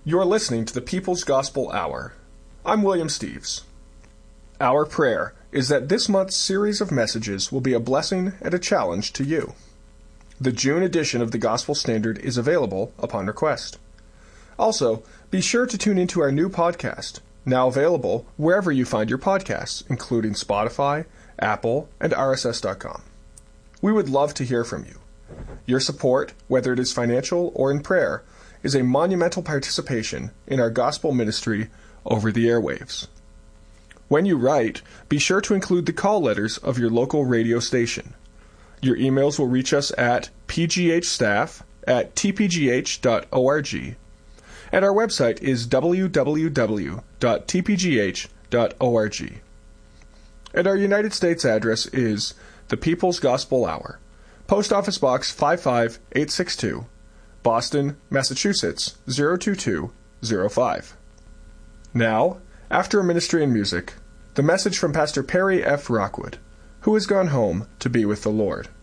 You're listening to the People's Gospel Hour. I'm William Steves. Our prayer is that this month's series of messages will be a blessing and a challenge to you. The June edition of the Gospel Standard is available upon request. Also, be sure to tune into our new podcast, now available wherever you find your podcasts, including Spotify, Apple, and RSS.com. We would love to hear from you. Your support, whether it is financial or in prayer, is a monumental participation in our gospel ministry over the airwaves. When you write, be sure to include the call letters of your local radio station. Your emails will reach us at pghstaff@tpgh.org, and our website is www.tpgh.org. And our United States address is the People's Gospel Hour, Post Office Box 55862, Boston, Massachusetts 02205. Now, after a ministry and music, the message from Pastor Perry F. Rockwood, who has gone home to be with the Lord.